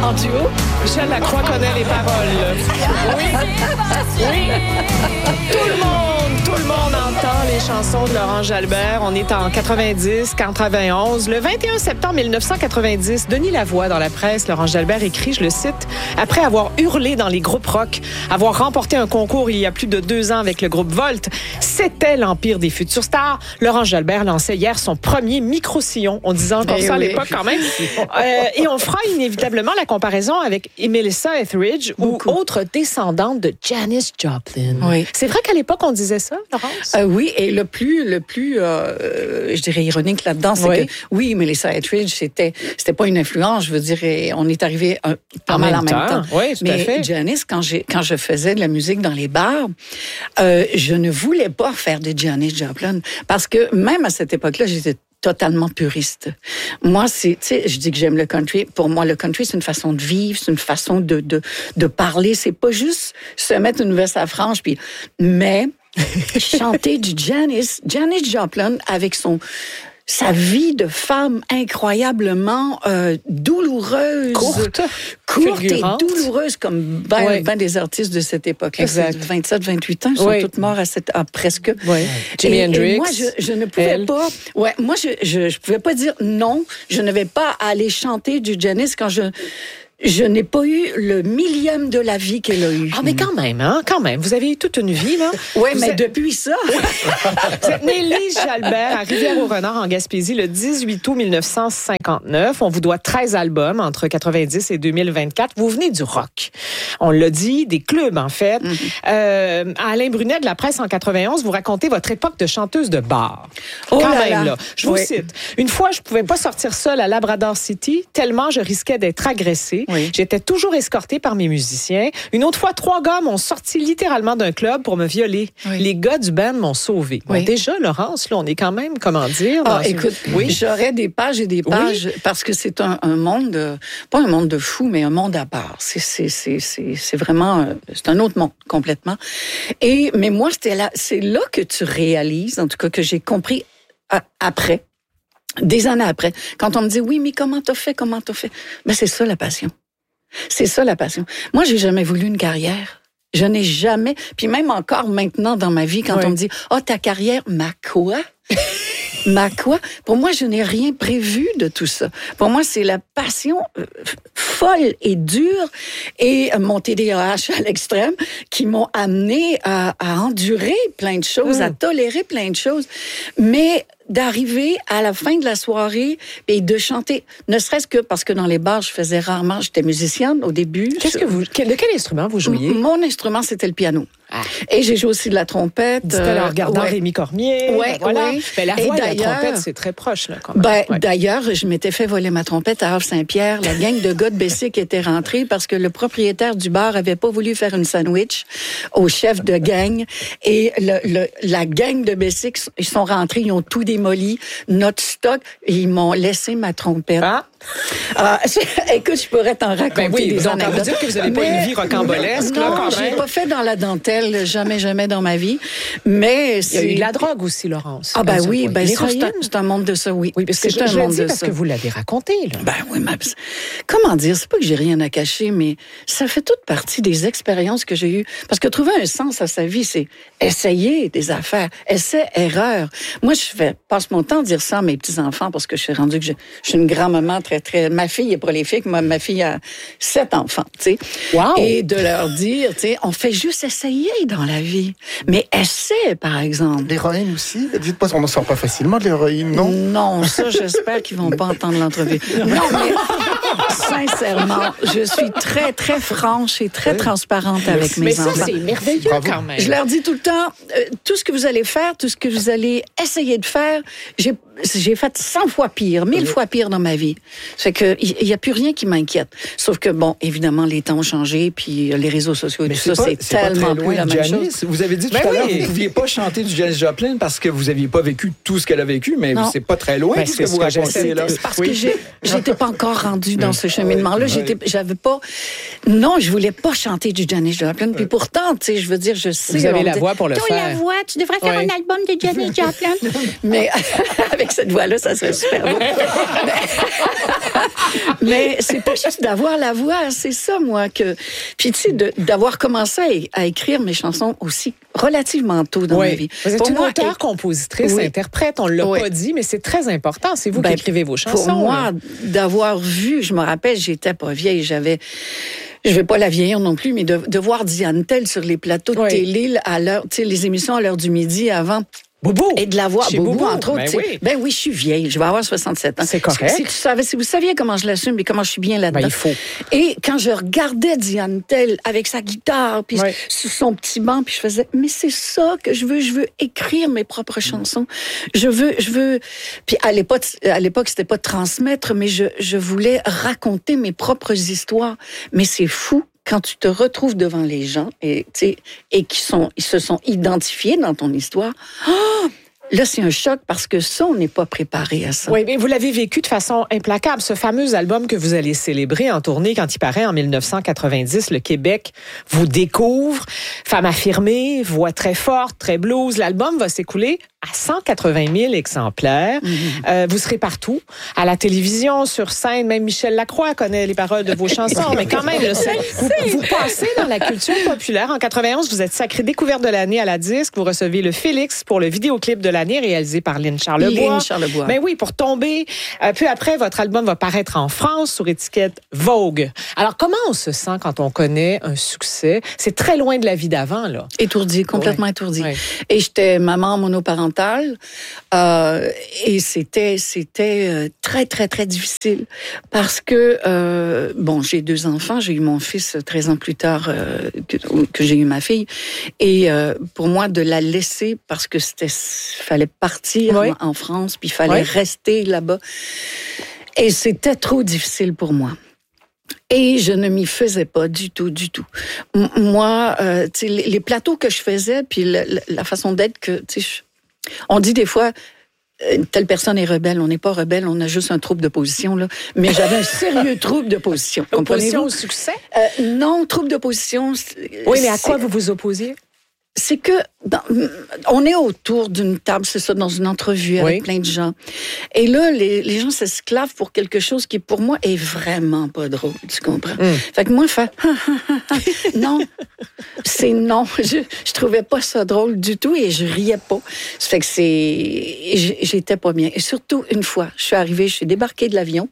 en duo. Michel Lacroix connaît les paroles. Oui. Tout le monde entend les chansons de Laurent Jalbert. On est en 90, 91. Le 21 septembre 1990, Denis Lavoie, dans la presse, Laurent Jalbert écrit, je le cite, « Après avoir hurlé dans les groupes rock, avoir remporté un concours il y a plus de 2 ans avec le groupe Volt, c'était l'empire des futures stars. Laurent Jalbert lançait hier son premier micro-sillon. » On disait encore ça à l'époque quand même. Et on fera inévitablement la comparaison avec Melissa Etheridge ou autre descendante de Janis Joplin. Oui. C'est vrai qu'à l'époque, on disait ça, Laurence? Oui, et le plus je dirais, ironique là-dedans, c'est que, oui, Melissa Etheridge, c'était pas une influence, je veux dire, et on est arrivé pas mal en même temps. Oui, tout à fait. Janis, quand je faisais de la musique dans les bars, je ne voulais pas faire de Janis Joplin, parce que même à cette époque-là, j'étais totalement puriste. Moi, je dis que j'aime le country. Pour moi, le country, c'est une façon de vivre, c'est une façon de parler. C'est pas juste se mettre une veste à franges, mais chanter du Janis Joplin avec sa vie de femme incroyablement douloureuse. Courte et douloureuse, comme ben des artistes de cette époque-là. Exact. 27, 28 ans, ils sont tous morts presque. Oui. Jimi Hendrix. Et moi, je ne pouvais pas... Ouais, moi, je pouvais pas dire non, je ne vais pas aller chanter du Janis quand je n'ai pas eu le millième de la vie qu'elle a eu. Ah, mais quand même, hein? Quand même. Vous avez eu toute une vie, là. Oui, mais depuis ça... Vous êtes née Lise Jalbert à Rivière-au-Renard, en Gaspésie, le 18 août 1959. On vous doit 13 albums entre 90 et 2024. Vous venez du rock. On l'a dit, des clubs, en fait. À Alain Brunet de La Presse en 91, vous racontez votre époque de chanteuse de bar. Oh quand là même, là. là. Je vous cite. Une fois, je pouvais pas sortir seule à Labrador City, tellement je risquais d'être agressée. Oui. J'étais toujours escortée par mes musiciens. Une autre fois, 3 gars m'ont sorti littéralement d'un club pour me violer. Oui. Les gars du band m'ont sauvée. Bon, déjà, Laurence, là, on est quand même, comment dire... écoute, j'aurais des pages et des pages, parce que c'est un monde, pas un monde de fous, mais un monde à part. C'est vraiment, c'est un autre monde, complètement. Mais moi, c'est là que tu réalises, en tout cas, que j'ai compris après, des années après, quand on me dit, oui, mais comment t'as fait? Ben, c'est ça la passion. C'est ça la passion. Moi, j'ai jamais voulu une carrière. Je n'ai jamais, puis même encore maintenant dans ma vie, quand on me dit, ta carrière, ma quoi? Ma quoi? Pour moi, je n'ai rien prévu de tout ça. Pour moi, c'est la passion folle et dure et mon TDAH à l'extrême qui m'ont amené à endurer plein de choses, à tolérer plein de choses. Mais d'arriver à la fin de la soirée et de chanter, ne serait-ce que parce que dans les bars, j'étais musicienne au début. De quel instrument vous jouiez? Mon instrument, c'était le piano. Ah. Et j'ai joué aussi de la trompette. Dit-elle en regardant Rémi Cormier. Voilà. Mais la voix et la trompette, c'est très proche, là, quand même. D'ailleurs, je m'étais fait voler ma trompette à Havre-Saint-Pierre. La gang de gars de Bessic était rentrée parce que le propriétaire du bar avait pas voulu faire une sandwich au chef de gang. Et la gang de Bessic, ils sont rentrés, ils ont tout démoli, notre stock, et ils m'ont laissé ma trompette. Écoute, je pourrais t'en raconter des anecdotes. Donc, vous dire que vous n'avez pas une vie rocambolesque, non, là, quand même. Je l'ai pas fait dans la dentelle, jamais dans ma vie. Mais il y a eu de la drogue aussi, Laurence. Oui, c'est un monde de ça, oui. Oui, parce que c'est un monde de parce ça. Que vous l'avez raconté, là. Ben oui, mais comment dire, c'est pas que j'ai rien à cacher, mais ça fait toute partie des expériences que j'ai eues. Parce que trouver un sens à sa vie, c'est essayer des affaires, essai-erreur. Moi, passe mon temps à dire ça à mes petits-enfants parce que je suis rendue que je suis une grand-maman ma fille est prolifique, ma fille a 7 enfants, tu sais. Wow. Et de leur dire, tu sais, on fait juste essayer dans la vie. Mais essaie, par exemple. L'héroïne aussi? Dites-moi, on n'en sort pas facilement de l'héroïne, non? Non, ça, j'espère qu'ils vont pas entendre l'entrevue. Non, mais sincèrement, je suis très, très franche et très transparente avec mes enfants. Mais ça, c'est merveilleux quand même. Je leur dis tout le temps, tout ce que vous allez faire, tout ce que vous allez essayer de faire, j'ai fait 100 fois pire, 1000 fois pire dans ma vie. Ça fait que il y a plus rien qui m'inquiète. Sauf que bon, évidemment, les temps ont changé, puis les réseaux sociaux et tout ça, c'est tellement plus la même chose. Vous avez dit tout à l'heure que vous ne pouviez pas chanter du Janis Joplin parce que vous n'aviez pas vécu tout ce qu'elle a vécu, mais c'est pas très loin tout ce que vous racontez là. C'est parce que j'étais pas encore rendue dans ce chemin. cheminement-là. J'avais pas... Non, je voulais pas chanter du Janis Joplin. Puis pourtant, tu sais, je veux dire, je sais... Vous avez la voix pour le faire. Tu as la voix, tu devrais faire un album de Janis Joplin. Mais avec cette voix-là, ça serait super beau. Mais c'est pas juste d'avoir la voix, c'est ça, moi, que... Puis, tu sais, d'avoir commencé à écrire mes chansons aussi relativement tôt dans ma vie. Vous êtes une auteure, compositrice, interprète, on l'a pas dit, mais c'est très important. C'est vous qui écrivez vos chansons. Pour moi, d'avoir vu, je me rappelle, j'étais pas vieille, je vais pas la vieillir non plus, mais de voir Diane Tell sur les plateaux de télé à l'heure, tu sais, les émissions à l'heure du midi avant. Boubou. Et de la voir, Boubou, entre autres. Ben oui, je suis vieille. Je vais avoir 67 ans. C'est correct. Si vous saviez comment je l'assume et comment je suis bien là-dedans. Il faut. Et quand je regardais Diane Tell avec sa guitare, puis sur son petit banc, puis je faisais, mais c'est ça que je veux écrire mes propres chansons. Je veux. Puis à l'époque, c'était pas transmettre, mais je voulais raconter mes propres histoires. Mais c'est fou. Quand tu te retrouves devant les gens et ils se sont identifiés dans ton histoire, là, c'est un choc parce que ça, on n'est pas préparé à ça. Oui, mais vous l'avez vécu de façon implacable. Ce fameux album que vous allez célébrer en tournée quand il paraît en 1990, le Québec vous découvre. Femme affirmée, voix très forte, très blues. L'album va s'écouler à 180 000 exemplaires. Vous serez partout, à la télévision, sur scène. Même Michel Lacroix connaît les paroles de vos chansons. Mais quand même, vous passez dans la culture populaire. En 91, vous êtes sacrée découverte de l'année à la disque. Vous recevez le Félix pour le vidéoclip de l'année réalisé par Lynn Charlebois. Mais oui, pour tomber. Peu après, votre album va paraître en France sur étiquette Vogue. Alors, comment on se sent quand on connaît un succès? C'est très loin de la vie d'avant, là. Étourdie, complètement étourdie. Oui. Et j'étais maman monoparentale. Et c'était très, très, très difficile parce que, j'ai 2 enfants. J'ai eu mon fils 13 ans plus tard que j'ai eu ma fille. Et pour moi, de la laisser parce que fallait partir en France, puis il fallait rester là-bas. Et c'était trop difficile pour moi. Et je ne m'y faisais pas du tout. Moi, les plateaux que je faisais, puis la façon d'être que, on dit des fois, telle personne est rebelle. On n'est pas rebelle, on a juste un trouble de position, là. Mais j'avais un sérieux trouble de position. Opposition au succès? Non, trouble de position. Oui, mais à quoi vous vous opposiez? C'est que on est autour d'une table, c'est ça, dans une entrevue avec plein de gens. Et là, les gens s'esclavent pour quelque chose qui, pour moi, est vraiment pas drôle, tu comprends? Fait que moi, non, c'est non. Je trouvais pas ça drôle du tout et je riais pas. Ça fait que j'étais pas bien. Et surtout, une fois, je suis débarquée de l'avion.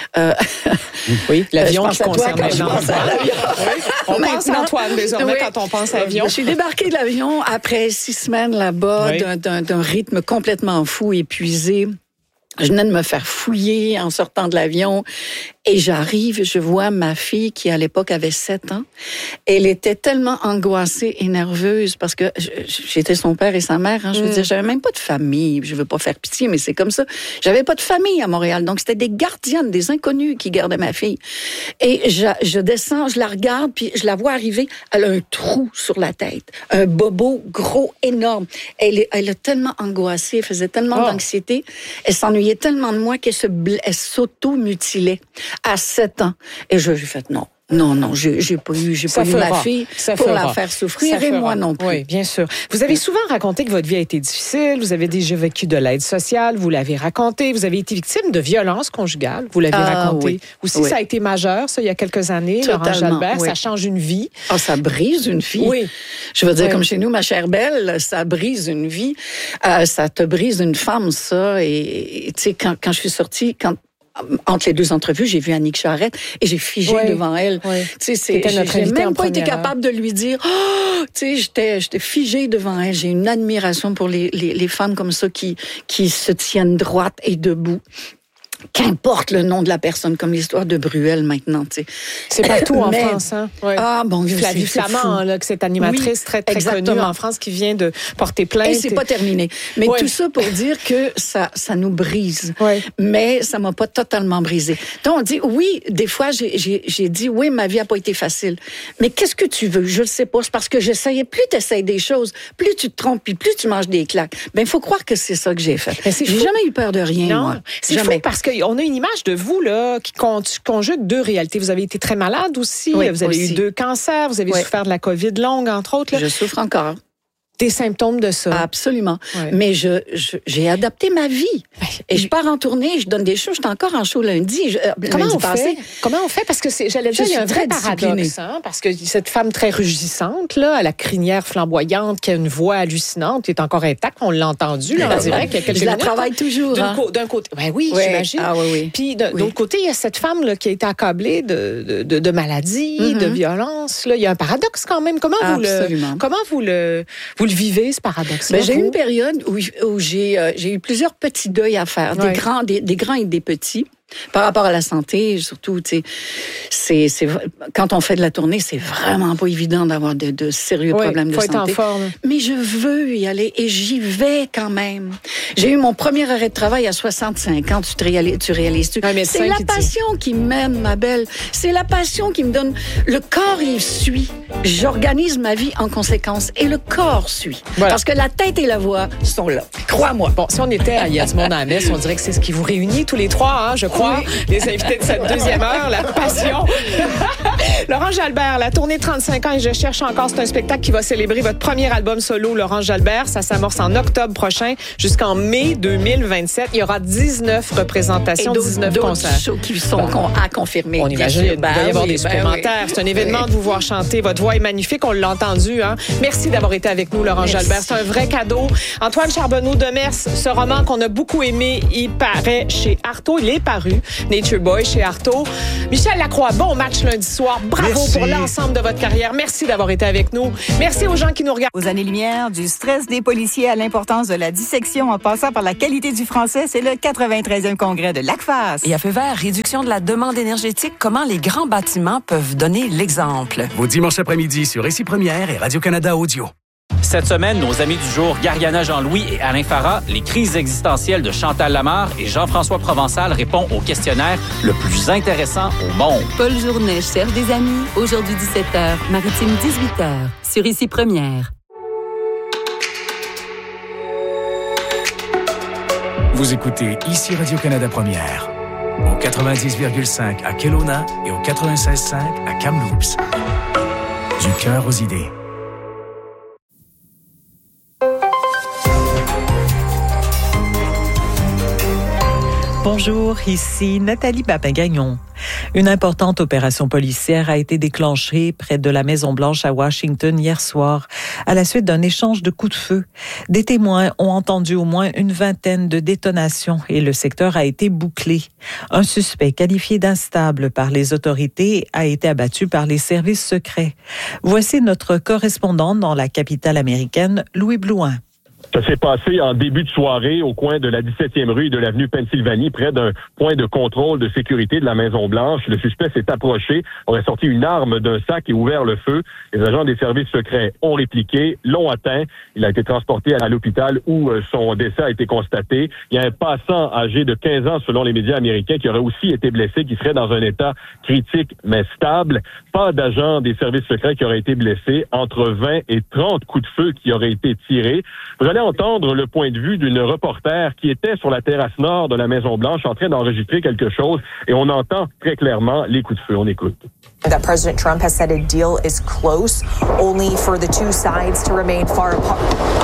Oui, l'avion qui concerne les gens. On pense à Antoine, désormais, quand on pense à l'avion. Je suis débarquée de l'avion après 6 semaines là-bas, d'un rythme complètement fou, épuisé. Je venais de me faire fouiller en sortant de l'avion. Et j'arrive, je vois ma fille qui, à l'époque, avait 7 ans. Elle était tellement angoissée et nerveuse parce que j'étais son père et sa mère. Je veux dire, j'avais même pas de famille. Je veux pas faire pitié, mais c'est comme ça. J'avais pas de famille à Montréal. Donc, c'était des gardiennes, des inconnus qui gardaient ma fille. Et je descends, je la regarde, puis je la vois arriver. Elle a un trou sur la tête. Un bobo gros, énorme. Elle a tellement angoissé, elle faisait tellement d'anxiété. Elle s'ennuyait tellement de moi qu'elle s'auto-mutilait. À 7 ans. Et j'ai fait non, j'ai pas eu ma fille pour la faire souffrir et moi non plus. Oui, bien sûr. Vous avez souvent raconté que votre vie a été difficile, vous avez déjà vécu de l'aide sociale, vous l'avez raconté, vous avez été victime de violences conjugales, vous l'avez raconté. Oui. Aussi, ça a été majeur, ça, il y a quelques années, Laurent Jalbert, ça change une vie. Ça brise une vie. Oui. Je veux dire, comme chez nous, ma chère belle, ça brise une vie. Ça te brise une femme, ça. Et tu sais, quand je suis sortie, entre les 2 entrevues, j'ai vu Annick Charrette et j'ai figé devant elle. Tu sais, j'ai même pas été capable de lui dire. Tu sais, j'étais figée devant elle. J'ai une admiration pour les femmes comme ça qui se tiennent droites et debout. Qu'importe le nom de la personne, comme l'histoire de Bruel maintenant, tu sais. C'est partout en France, hein? Ouais. Ah, bon, Flavie Flamand, là, que cette animatrice très connue en France qui vient de porter plainte. Et c'est pas terminé. Mais tout ça pour dire que ça nous brise. Mais ça m'a pas totalement brisé. Donc, on dit, oui, des fois, j'ai dit, oui, ma vie a pas été facile. Mais qu'est-ce que tu veux? Je le sais pas. C'est parce que j'essayais. Plus t'essayes des choses, plus tu te trompes, puis plus tu manges des claques. Ben, il faut croire que c'est ça que j'ai fait. J'ai jamais eu peur de rien, moi. C'est fou parce que on a une image de vous là qui conjugue deux réalités. Vous avez été très malade aussi. Oui, vous avez aussi. eu 2 cancers. Vous avez souffert de la COVID longue, entre autres. Là. Je souffre encore. Des symptômes de ça. Absolument. Ouais. Mais j'ai adapté ma vie. Et je pars en tournée, je donne des shows. J'étais encore en show lundi. Comment on fait? Parce que j'allais dire, il y a un vrai paradoxe. Hein? Parce que cette femme très rugissante, là, à la crinière flamboyante, qui a une voix hallucinante, qui est encore intacte, on l'a entendu là, en direct il y a quelques minutes. Je la travaille toujours. D'un côté, oui, j'imagine. Ah, oui. Puis d'autre côté, il y a cette femme là, qui a été accablée de maladies, de violences. Là. Il y a un paradoxe quand même. Comment vous le vivez, ce paradoxe-là? J'ai eu une période où j'ai eu plusieurs petits deuils à faire, des grands et des petits. Par rapport à la santé, surtout, tu sais, quand on fait de la tournée, c'est vraiment pas évident d'avoir de sérieux problèmes de santé. Être en forme. Mais je veux y aller et j'y vais quand même. J'ai eu mon premier arrêt de travail à 65 ans. Tu réalises-tu? C'est la passion qui mène, ma belle. C'est la passion qui me donne. Le corps, il suit. J'organise ma vie en conséquence et le corps suit. Voilà. Parce que la tête et la voix sont là. Crois-moi. Bon, si on était à Il y a du monde à la messe, on dirait que c'est ce qui vous réunit tous les trois, hein, je crois. Oui. Les invités de cette deuxième heure, la passion. Laurent Jalbert, la tournée 35 ans et je cherche encore, c'est un spectacle qui va célébrer votre premier album solo, Laurent Jalbert. Ça s'amorce en octobre prochain jusqu'en mai 2027. Il y aura 19 représentations, 19 concerts. Shows qui sont à confirmer. On imagine qu'il va y avoir des supplémentaires. C'est un événement de vous voir chanter. Votre voix est magnifique, on l'a entendu. Hein? Merci d'avoir été avec nous, Laurent Jalbert. C'est un vrai cadeau. Antoine Charbonneau de Mers, ce roman qu'on a beaucoup aimé, il paraît chez Artaud. Il est paru. Nature Boy chez Artaud. Michel Lacroix, bon match lundi soir. Bravo pour l'ensemble de votre carrière. Merci d'avoir été avec nous. Merci aux gens qui nous regardent. Aux années-lumière, du stress des policiers à l'importance de la dissection en passant par la qualité du français, c'est le 93e congrès de l'ACFAS. Et à feu vert, réduction de la demande énergétique, comment les grands bâtiments peuvent donner l'exemple. Vos dimanches après-midi sur Ici Première et Radio-Canada Audio. Cette semaine, nos amis du jour, Gariana Jean-Louis et Alain Farah, les crises existentielles de Chantal Lamarre et Jean-François Provençal répondent au questionnaire le plus intéressant au monde. Paul Journet cherche des amis. Aujourd'hui 17h, Maritime 18h, sur Ici Première. Vous écoutez Ici Radio-Canada Première, au 90,5 à Kelowna et au 96,5 à Kamloops. Du cœur aux idées. Bonjour, ici Nathalie Papin-Gagnon. Une importante opération policière a été déclenchée près de la Maison-Blanche à Washington hier soir, à la suite d'un échange de coups de feu. Des témoins ont entendu au moins une vingtaine de détonations et le secteur a été bouclé. Un suspect qualifié d'instable par les autorités a été abattu par les services secrets. Voici notre correspondant dans la capitale américaine, Louis Blouin. Ça s'est passé en début de soirée au coin de la 17e rue et de l'avenue Pennsylvanie, près d'un point de contrôle de sécurité de la Maison-Blanche. Le suspect s'est approché, aurait sorti une arme d'un sac et ouvert le feu. Les agents des services secrets ont répliqué, l'ont atteint. Il a été transporté à l'hôpital où son décès a été constaté. Il y a un passant âgé de 15 ans, selon les médias américains, qui aurait aussi été blessé, qui serait dans un état critique mais stable. Pas d'agent des services secrets qui aurait été blessé. Entre 20 et 30 coups de feu qui auraient été tirés. Vous allez entendre le point de vue d'une reporter qui était sur la terrasse nord de la Maison-Blanche en train d'enregistrer quelque chose et on entend très clairement les coups de feu. On écoute. That President Trump has said a deal is close, only for the two sides to remain far apart.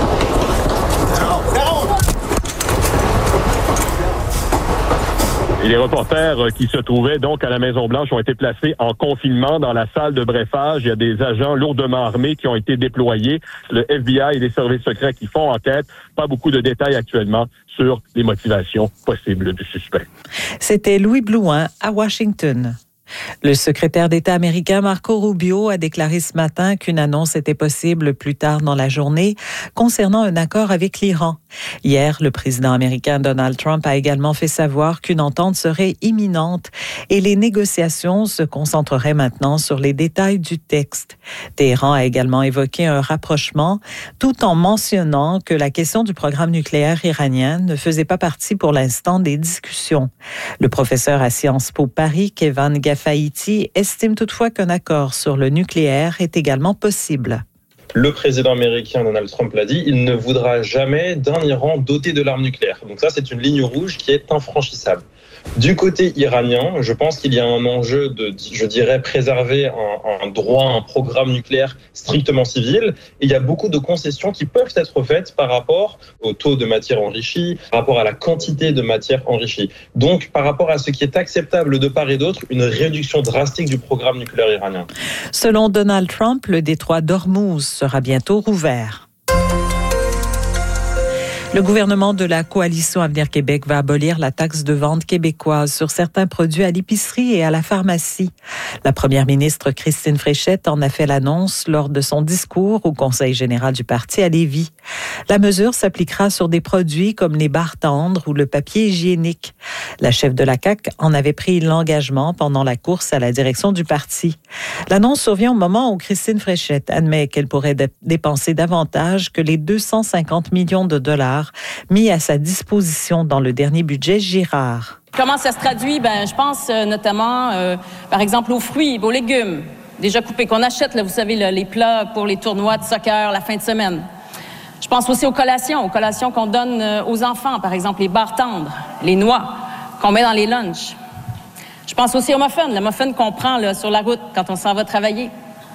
Et les reporters qui se trouvaient donc à la Maison-Blanche ont été placés en confinement dans la salle de brefage. Il y a des agents lourdement armés qui ont été déployés. Le FBI et les services secrets qui font enquête. Pas beaucoup de détails actuellement sur les motivations possibles du suspect. C'était Louis Blouin à Washington. Le secrétaire d'État américain Marco Rubio a déclaré ce matin qu'une annonce était possible plus tard dans la journée concernant un accord avec l'Iran. Hier, le président américain Donald Trump a également fait savoir qu'une entente serait imminente et les négociations se concentreraient maintenant sur les détails du texte. Téhéran a également évoqué un rapprochement tout en mentionnant que la question du programme nucléaire iranien ne faisait pas partie pour l'instant des discussions. Le professeur à Sciences Po Paris, Kevin Gafaïti, estime toutefois qu'un accord sur le nucléaire est également possible. Le président américain Donald Trump l'a dit, il ne voudra jamais d'un Iran doté de l'arme nucléaire. Donc ça, c'est une ligne rouge qui est infranchissable. Du côté iranien, je pense qu'il y a un enjeu de, je dirais, préserver un droit, un programme nucléaire strictement civil. Et il y a beaucoup de concessions qui peuvent être faites par rapport au taux de matière enrichie, par rapport à la quantité de matière enrichie. Donc, par rapport à ce qui est acceptable de part et d'autre, une réduction drastique du programme nucléaire iranien. Selon Donald Trump, le détroit d'Ormuz sera bientôt rouvert. Le gouvernement de la Coalition Avenir Québec va abolir la taxe de vente québécoise sur certains produits à l'épicerie et à la pharmacie. La première ministre Christine Fréchette en a fait l'annonce lors de son discours au Conseil général du parti à Lévis. La mesure s'appliquera sur des produits comme les barres tendres ou le papier hygiénique. La chef de la CAQ en avait pris l'engagement pendant la course à la direction du parti. L'annonce survient au moment où Christine Fréchette admet qu'elle pourrait dépenser davantage que les 250 millions de dollars mis à sa disposition dans le dernier budget Girard. Comment ça se traduit? Je pense notamment, par exemple, aux fruits, aux légumes, déjà coupés, qu'on achète, là, vous savez, là, les plats pour les tournois de soccer la fin de semaine. Je pense aussi aux collations qu'on donne aux enfants, par exemple, les barres tendres, les noix qu'on met dans les lunchs. Je pense aussi aux muffins, le muffin qu'on prend là, sur la route quand on s'en va travailler.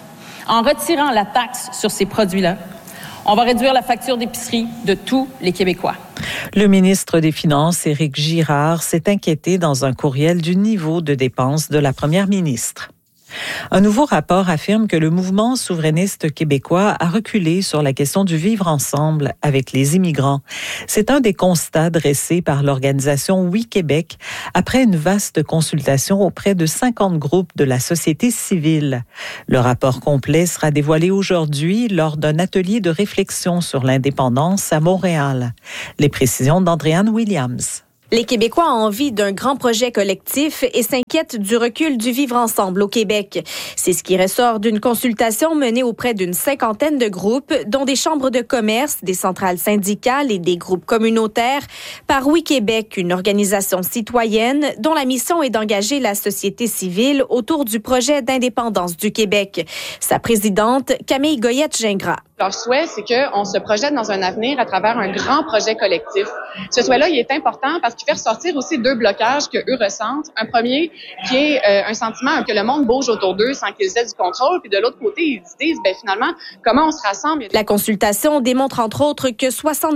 En retirant la taxe sur ces produits-là, on va réduire la facture d'épicerie de tous les Québécois. Le ministre des Finances, Éric Girard, s'est inquiété dans un courriel du niveau de dépenses de la première ministre. Un nouveau rapport affirme que le mouvement souverainiste québécois a reculé sur la question du vivre ensemble avec les immigrants. C'est un des constats dressés par l'organisation Oui Québec après une vaste consultation auprès de 50 groupes de la société civile. Le rapport complet sera dévoilé aujourd'hui lors d'un atelier de réflexion sur l'indépendance à Montréal. Les précisions d'Andréane Williams. Les Québécois ont envie d'un grand projet collectif et s'inquiètent du recul du vivre ensemble au Québec. C'est ce qui ressort d'une consultation menée auprès d'une cinquantaine de groupes, dont des chambres de commerce, des centrales syndicales et des groupes communautaires, par Oui Québec, une organisation citoyenne dont la mission est d'engager la société civile autour du projet d'indépendance du Québec. Sa présidente, Camille Goyette-Gingras. Leur souhait, c'est qu'on se projette dans un avenir à travers un grand projet collectif. Ce souhait-là, il est important parce qu'il fait ressortir aussi deux blocages que eux ressentent. Un premier, qui est un sentiment que le monde bouge autour d'eux sans qu'ils aient du contrôle. Puis de l'autre côté, ils se disent, finalement, comment on se rassemble? La consultation démontre entre autres que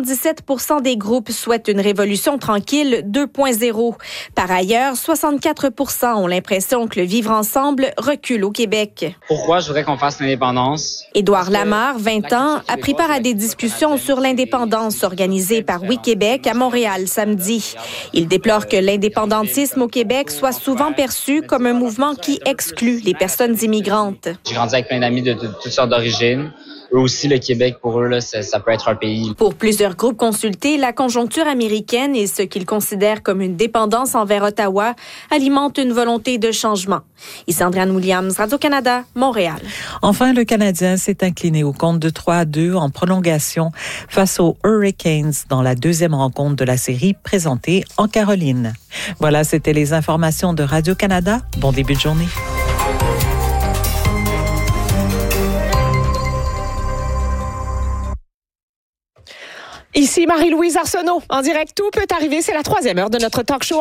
77% des groupes souhaitent une révolution tranquille 2.0. Par ailleurs, 64% ont l'impression que le vivre ensemble recule au Québec. Pourquoi je voudrais qu'on fasse l'indépendance? Édouard Lamarre, 20 ans, a pris part à des discussions sur l'indépendance organisées par Oui Québec à Montréal samedi. Il déplore que l'indépendantisme au Québec soit souvent perçu comme un mouvement qui exclut les personnes immigrantes. J'ai grandi avec plein d'amis de toutes sortes d'origines. Eux aussi, le Québec, pour eux, là, ça peut être un pays. Pour plusieurs groupes consultés, la conjoncture américaine et ce qu'ils considèrent comme une dépendance envers Ottawa alimentent une volonté de changement. Ici Andréane Williams, Radio-Canada, Montréal. Enfin, le Canadien s'est incliné au compte de 3-2 en prolongation face aux Hurricanes dans la deuxième rencontre de la série présentée en Caroline. Voilà, c'était les informations de Radio-Canada. Bon début de journée. Ici Marie-Louise Arsenault, en direct. Tout peut arriver. C'est la 3e heure de notre talk show.